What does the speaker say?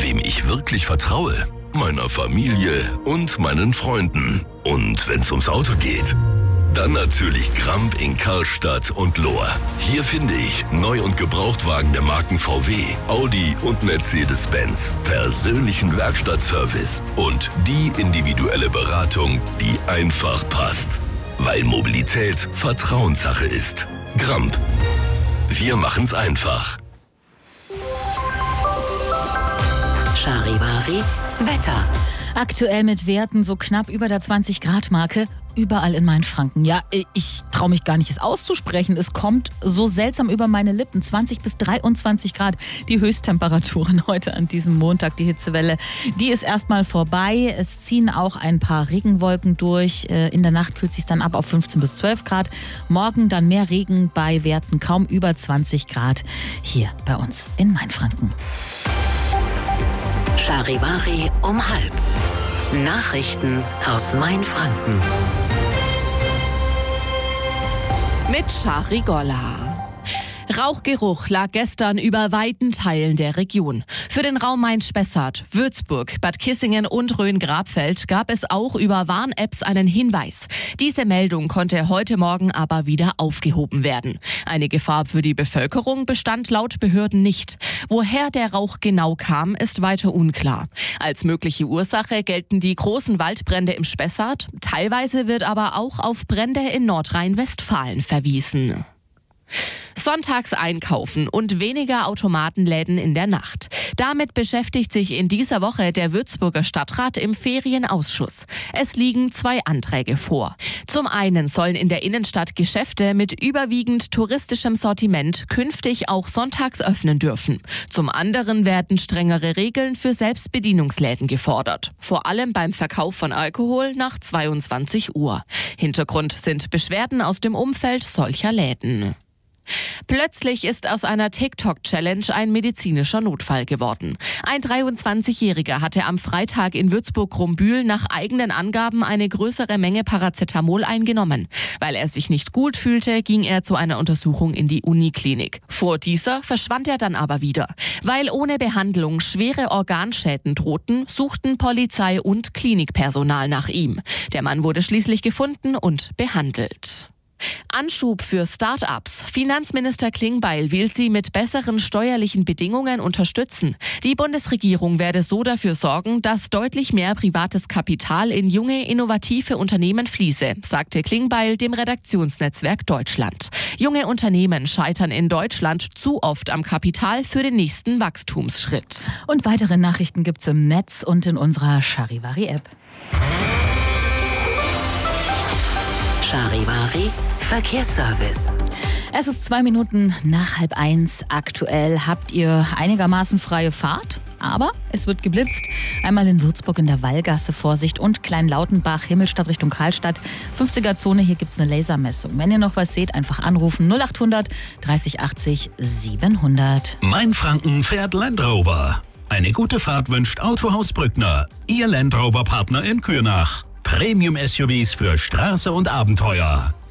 Wem ich wirklich vertraue? Meiner Familie und meinen Freunden. Und wenn's ums Auto geht, dann natürlich Gramp in Karlstadt und Lohr. Hier finde ich Neu- und Gebrauchtwagen der Marken VW, Audi und Mercedes-Benz, persönlichen Werkstattservice und die individuelle Beratung, die einfach passt. Weil Mobilität Vertrauenssache ist. Gramp. Wir machen's einfach. Charivari Wetter. Aktuell mit Werten so knapp über der 20-Grad-Marke. Überall in Mainfranken. Ja, ich traue mich gar nicht, es auszusprechen. Es kommt so seltsam über meine Lippen. 20 bis 23 Grad, die Höchsttemperaturen heute an diesem Montag. Die Hitzewelle, die ist erstmal vorbei. Es ziehen auch ein paar Regenwolken durch. In der Nacht kühlt es sich dann ab auf 15 bis 12 Grad. Morgen dann mehr Regen bei Werten kaum über 20 Grad hier bei uns in Mainfranken. Charivari um 12:30. Nachrichten aus Mainfranken. Mit Shari Golla. Rauchgeruch lag gestern über weiten Teilen der Region. Für den Raum Main-Spessart, Würzburg, Bad Kissingen und Rhön-Grabfeld gab es auch über Warn-Apps einen Hinweis. Diese Meldung konnte heute Morgen aber wieder aufgehoben werden. Eine Gefahr für die Bevölkerung bestand laut Behörden nicht. Woher der Rauch genau kam, ist weiter unklar. Als mögliche Ursache gelten die großen Waldbrände im Spessart. Teilweise wird aber auch auf Brände in Nordrhein-Westfalen verwiesen. Sonntags einkaufen und weniger Automatenläden in der Nacht. Damit beschäftigt sich in dieser Woche der Würzburger Stadtrat im Ferienausschuss. Es liegen 2 Anträge vor. Zum einen sollen in der Innenstadt Geschäfte mit überwiegend touristischem Sortiment künftig auch sonntags öffnen dürfen. Zum anderen werden strengere Regeln für Selbstbedienungsläden gefordert. Vor allem beim Verkauf von Alkohol nach 22 Uhr. Hintergrund sind Beschwerden aus dem Umfeld solcher Läden. Plötzlich ist aus einer TikTok-Challenge ein medizinischer Notfall geworden. Ein 23-Jähriger hatte am Freitag in Würzburg-Rumbühl nach eigenen Angaben eine größere Menge Paracetamol eingenommen. Weil er sich nicht gut fühlte, ging er zu einer Untersuchung in die Uniklinik. Vor dieser verschwand er dann aber wieder. Weil ohne Behandlung schwere Organschäden drohten, suchten Polizei und Klinikpersonal nach ihm. Der Mann wurde schließlich gefunden und behandelt. Anschub für Start-ups. Finanzminister Klingbeil will sie mit besseren steuerlichen Bedingungen unterstützen. Die Bundesregierung werde so dafür sorgen, dass deutlich mehr privates Kapital in junge, innovative Unternehmen fließe, sagte Klingbeil dem Redaktionsnetzwerk Deutschland. Junge Unternehmen scheitern in Deutschland zu oft am Kapital für den nächsten Wachstumsschritt. Und weitere Nachrichten gibt's im Netz und in unserer Charivari-App. Charivari Verkehrsservice. Es ist 2 Minuten nach 12:30. Aktuell habt ihr einigermaßen freie Fahrt, aber es wird geblitzt. Einmal in Würzburg in der Wallgasse, Vorsicht, und Kleinlautenbach, Himmelstadt Richtung Karlstadt. 50er-Zone, hier gibt's eine Lasermessung. Wenn ihr noch was seht, einfach anrufen 0800 30 80 700. Mainfranken fährt Land Rover. Eine gute Fahrt wünscht Autohaus Brückner, Ihr Land Rover-Partner in Kürnach. Premium-SUVs für Straße und Abenteuer.